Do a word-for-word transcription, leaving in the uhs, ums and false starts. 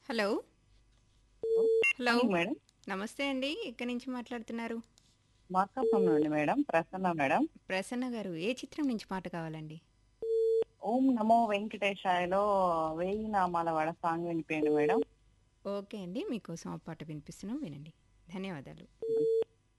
Hello. Hello. Hello. Morning madam. నమస్తే అండి. ఎక్కడి నుంచి మాట్లాడుతున్నారు? మార్కాపురం నుండి మేడం. ప్రసన్న మేడం. ప్రసన్న గారు, ఏ చిత్రం నుంచి పాట కావాలండి? ఓం నమో వెంకటేశాయలో వేయి నామాల వాడ సాంగ్ వినిపియండి మేడం. ఓకే అండి. మీకోసం ఆ పాట వినిపిస్తున్నాం, వినండి. ధన్యవాదాలు.